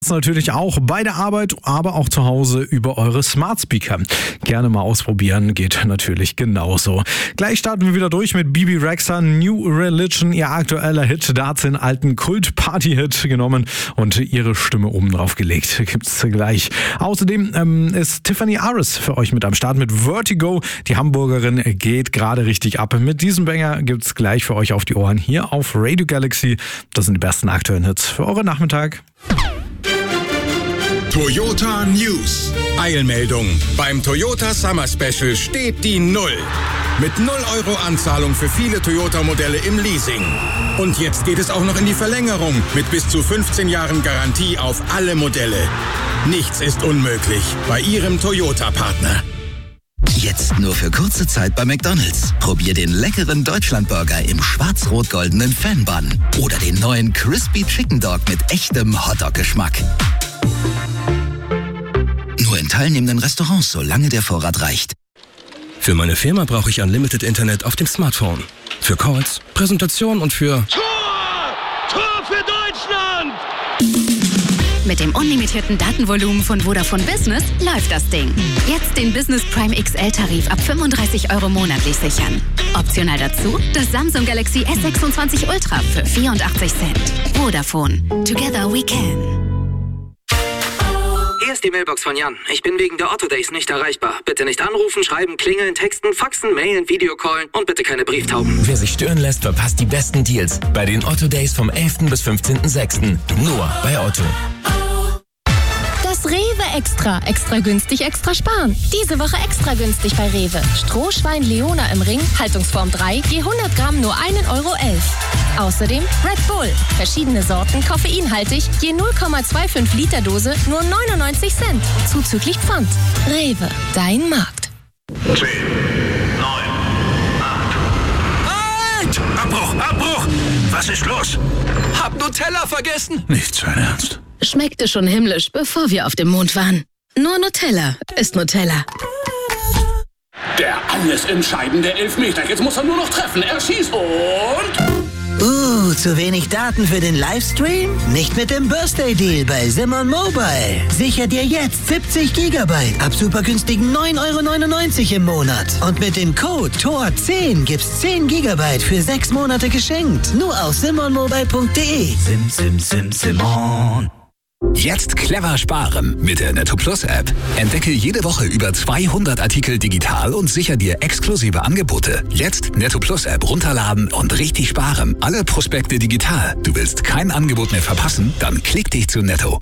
Natürlich auch bei der Arbeit, aber auch zu Hause über eure Smart Speaker. Gerne mal ausprobieren, geht natürlich genauso. Gleich starten wir wieder durch mit Bibi Rexha, New Religion, ihr aktueller Hit. Da hat sie einen alten Kult-Party-Hit genommen und ihre Stimme oben drauf gelegt. Gibt's gleich. Außerdem ist Tiffany Aris für euch mit am Start mit Vertigo. Die Hamburgerin geht gerade richtig ab. Mit diesem Banger gibt's gleich für euch auf die Ohren hier auf Radio Galaxy. Das sind die besten aktuellen Hits für euren Nachmittag. Toyota News. Eilmeldung. Beim Toyota Summer Special steht die 0. Mit 0 € Anzahlung für viele Toyota-Modelle im Leasing. Und jetzt geht es auch noch in die Verlängerung mit bis zu 15 Jahren Garantie auf alle Modelle. Nichts ist unmöglich bei Ihrem Toyota-Partner. Jetzt nur für kurze Zeit bei McDonald's. Probier den leckeren Deutschlandburger im schwarz-rot-goldenen Fan-Bun. Oder den neuen Crispy Chicken Dog mit echtem Hotdog-Geschmack. Nur in teilnehmenden Restaurants, solange der Vorrat reicht. Für meine Firma brauche ich Unlimited Internet auf dem Smartphone. Für Calls, Präsentationen und für... Tor für Deutschland! Mit dem unlimitierten Datenvolumen von Vodafone Business läuft das Ding. Jetzt den Business Prime XL-Tarif ab 35 € monatlich sichern. Optional dazu das Samsung Galaxy S26 Ultra für 84 Cent. Vodafone. Together we can. Hier ist die Mailbox von Jan. Ich bin wegen der Otto Days nicht erreichbar. Bitte nicht anrufen, schreiben, klingeln, texten, faxen, mailen, Videocallen und bitte keine Brieftauben. Wer sich stören lässt, verpasst die besten Deals bei den Otto Days vom 11. bis 15.06. Nur bei Otto. Das Rewe Extra. Extra günstig, extra sparen. Diese Woche extra günstig bei Rewe. Strohschwein Leona im Ring, Haltungsform 3, je 100 Gramm nur 1,11 €. Außerdem Red Bull. Verschiedene Sorten, koffeinhaltig, je 0,25 Liter Dose, nur 99 Cent. Zuzüglich Pfand. Rewe, dein Markt. 10, 9, 8. Halt! Abbruch! Was ist los? Hab Nutella vergessen! Nicht sein Ernst. Schmeckte schon himmlisch, bevor wir auf dem Mond waren. Nur Nutella ist Nutella. Der alles entscheidende Elfmeter. Jetzt muss er nur noch treffen. Er schießt und... zu wenig Daten für den Livestream? Nicht mit dem Birthday Deal bei Simon Mobile. Sicher dir jetzt 70 GB ab super günstigen 9,99 € im Monat. Und mit dem Code TOR10 gibt's 10 GB für 6 Monate geschenkt. Nur auf simonmobile.de. Simon. Jetzt clever sparen mit der Netto Plus App. Entdecke jede Woche über 200 Artikel digital und sicher dir exklusive Angebote. Jetzt Netto Plus App runterladen und richtig sparen. Alle Prospekte digital. Du willst kein Angebot mehr verpassen? Dann klick dich zu Netto.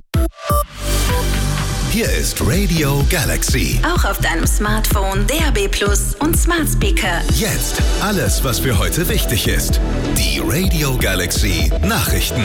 Hier ist Radio Galaxy. Auch auf deinem Smartphone, DAB+ und Smart Speaker. Jetzt alles, was für heute wichtig ist. Die Radio Galaxy Nachrichten.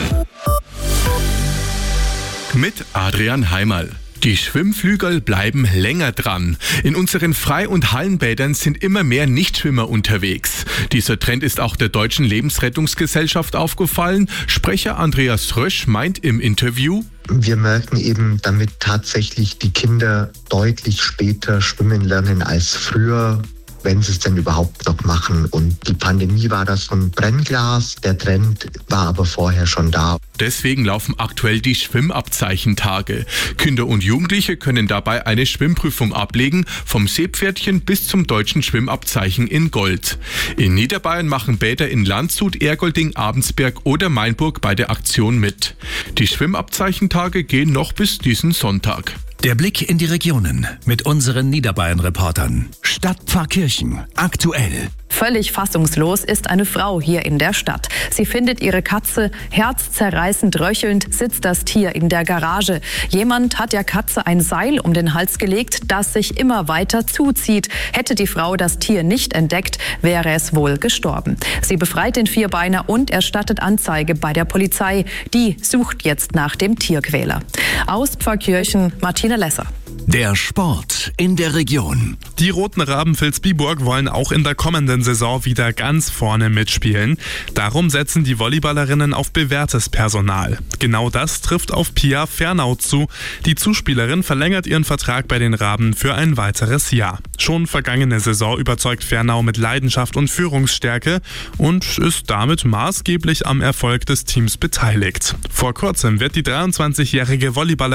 Mit Adrian Heimerl. Die Schwimmflügel bleiben länger dran. In unseren Frei- und Hallenbädern sind immer mehr Nichtschwimmer unterwegs. Dieser Trend ist auch der Deutschen Lebensrettungsgesellschaft aufgefallen. Sprecher Andreas Rösch meint im Interview: Wir merken eben damit tatsächlich die Kinder deutlich später schwimmen lernen als früher, wenn sie es denn überhaupt noch machen. Und die Pandemie war das so ein Brennglas. Der Trend war aber vorher schon da. Deswegen laufen aktuell die Schwimmabzeichentage. Kinder und Jugendliche können dabei eine Schwimmprüfung ablegen, vom Seepferdchen bis zum deutschen Schwimmabzeichen in Gold. In Niederbayern machen Bäder in Landshut, Ergolding, Abensberg oder Mainburg bei der Aktion mit. Die Schwimmabzeichentage gehen noch bis diesen Sonntag. Der Blick in die Regionen mit unseren Niederbayern-Reportern. Stadtpfarrkirchen. Aktuell. Völlig fassungslos ist eine Frau hier in der Stadt. Sie findet ihre Katze herzzerreißend röchelnd, sitzt das Tier in der Garage. Jemand hat der Katze ein Seil um den Hals gelegt, das sich immer weiter zuzieht. Hätte die Frau das Tier nicht entdeckt, wäre es wohl gestorben. Sie befreit den Vierbeiner und erstattet Anzeige bei der Polizei. Die sucht jetzt nach dem Tierquäler. Aus Pfarrkirchen, Martina Lesser. Der Sport in der Region. Die Roten Raben Vilsbiburg wollen auch in der kommenden Saison wieder ganz vorne mitspielen. Darum setzen die Volleyballerinnen auf bewährtes Personal. Genau das trifft auf Pia Fernau zu. Die Zuspielerin verlängert ihren Vertrag bei den Raben für ein weiteres Jahr. Schon vergangene Saison überzeugt Fernau mit Leidenschaft und Führungsstärke und ist damit maßgeblich am Erfolg des Teams beteiligt. Vor kurzem wird die 23-jährige Volleyballerin